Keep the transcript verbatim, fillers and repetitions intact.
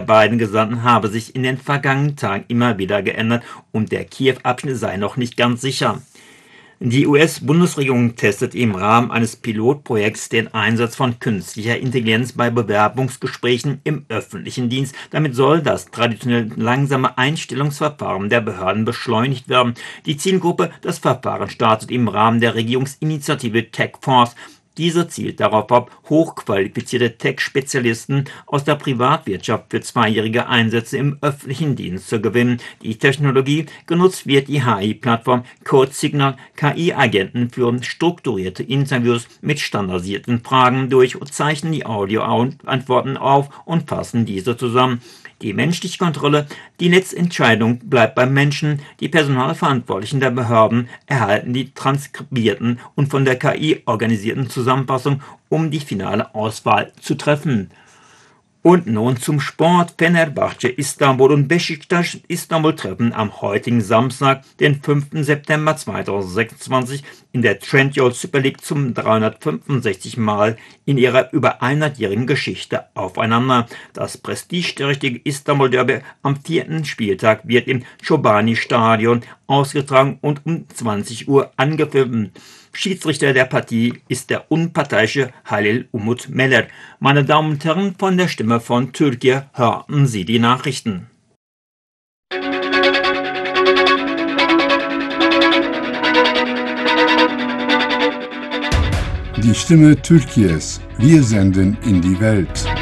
beiden Gesandten habe sich in den vergangenen Tagen immer wieder geändert und der Kiew-Abschnitt sei noch nicht ganz sicher. Die U S-Bundesregierung testet im Rahmen eines Pilotprojekts den Einsatz von künstlicher Intelligenz bei Bewerbungsgesprächen im öffentlichen Dienst. Damit soll das traditionell langsame Einstellungsverfahren der Behörden beschleunigt werden. Die Zielgruppe, das Verfahren startet im Rahmen der Regierungsinitiative TechForce. Diese zielt darauf ab, hochqualifizierte Tech-Spezialisten aus der Privatwirtschaft für zweijährige Einsätze im öffentlichen Dienst zu gewinnen. Die Technologie genutzt wird die H I-Plattform CodeSignal. K I-Agenten führen strukturierte Interviews mit standardisierten Fragen durch, zeichnen die Audioantworten auf und fassen diese zusammen. Die menschliche Kontrolle, die Letztentscheidung bleibt beim Menschen. Die Personalverantwortlichen der Behörden erhalten die transkribierten und von der K I organisierten Zusammenfassungen, um die finale Auswahl zu treffen. Und nun zum Sport. Fenerbahce Istanbul und Beşiktaş Istanbul treffen am heutigen Samstag, den fünften September zweitausendsechsundzwanzig, in der Trendyol Super League zum dreihundertfünfundsechzigsten Mal in ihrer über hundertjährigen Geschichte aufeinander. Das prestigeträchtige Istanbul Derby am vierten Spieltag wird im Chobani-Stadion ausgetragen und um zwanzig Uhr angepfiffen. Schiedsrichter der Partie ist der unparteiische Halil Umut Meler. Meine Damen und Herren, von der Stimme von Türkiye hörten Sie die Nachrichten. Die Stimme Türkiye's. Wir senden in die Welt.